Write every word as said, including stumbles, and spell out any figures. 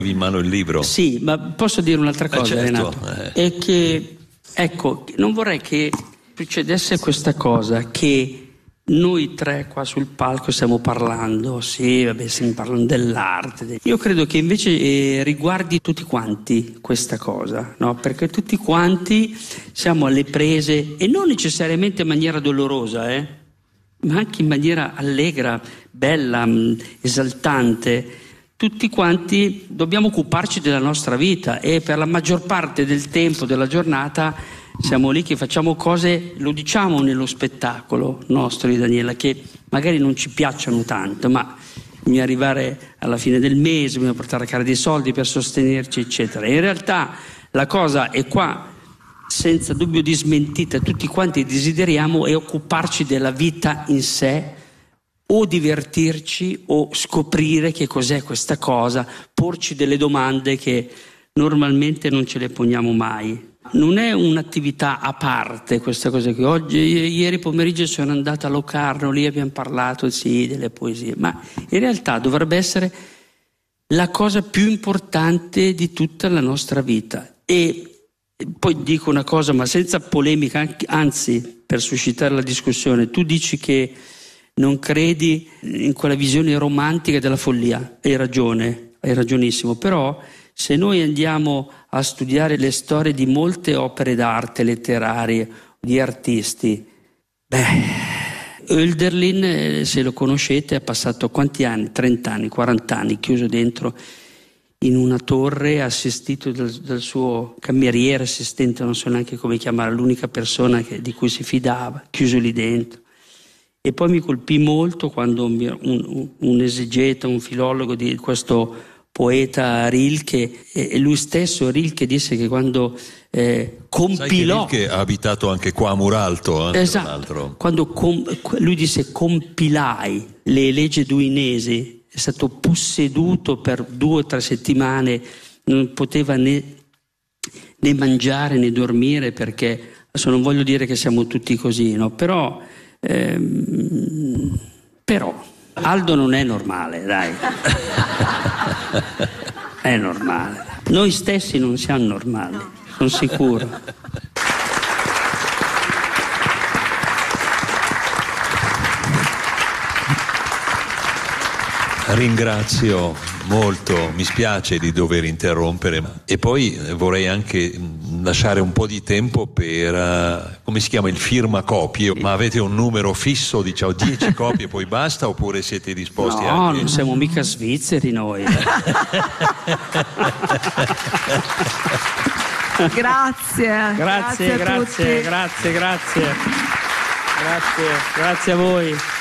in mano il libro. Sì, ma posso dire un'altra cosa, eh certo, Renato? Eh. È che, ecco, non vorrei che succedesse questa cosa, che noi tre qua sul palco stiamo parlando, sì, vabbè, stiamo parlando dell'arte. Io credo che invece eh, riguardi tutti quanti questa cosa, no? Perché tutti quanti siamo alle prese, e non necessariamente in maniera dolorosa, eh? Ma anche in maniera allegra, bella, esaltante. Tutti quanti dobbiamo occuparci della nostra vita e per la maggior parte del tempo della giornata siamo lì che facciamo cose, lo diciamo nello spettacolo nostro di Daniela, che magari non ci piacciono tanto, ma bisogna arrivare alla fine del mese, bisogna portare a casa dei soldi per sostenerci, eccetera. In realtà la cosa è qua, senza dubbio di smentita, tutti quanti desideriamo è occuparci della vita in sé, o divertirci o scoprire che cos'è questa cosa, porci delle domande che normalmente non ce le poniamo mai. Non è un'attività a parte questa cosa qui. Oggi, ieri pomeriggio sono andata a Locarno, lì abbiamo parlato sì delle poesie, ma in realtà dovrebbe essere la cosa più importante di tutta la nostra vita. E poi dico una cosa, ma senza polemica, anzi per suscitare la discussione, tu dici che non credi in quella visione romantica della follia, hai ragione, hai ragionissimo, però se noi andiamo a studiare le storie di molte opere d'arte letterarie, di artisti, beh, Hölderlin, se lo conoscete, ha passato quanti anni? trenta anni, quaranta anni, chiuso dentro in una torre, assistito dal, dal suo cameriere, assistente, non so neanche come chiamare, l'unica persona che, di cui si fidava, chiuso lì dentro. E poi mi colpì molto quando un, un, un esegeta, un filologo di questo poeta Rilke, e lui stesso Rilke disse che quando eh, compilò... Sai che Rilke ha abitato anche qua a Muralto, eh, esatto, quando com, lui disse compilai le Elegie Duinesi, è stato posseduto per due o tre settimane, non poteva né, né mangiare né dormire, perché adesso non voglio dire che siamo tutti così, no? Però Ehm, però Aldo non è normale, dai. È normale. Noi stessi non siamo normali, sono sicuro. Ringrazio molto, mi spiace di dover interrompere e poi vorrei anche lasciare un po' di tempo per, come si chiama, il firmacopie. Ma avete un numero fisso, diciamo dieci copie poi basta, oppure siete disposti no, anche... non siamo mica svizzeri noi. Grazie. Grazie, grazie, grazie, a tutti. grazie, grazie, grazie, grazie a voi.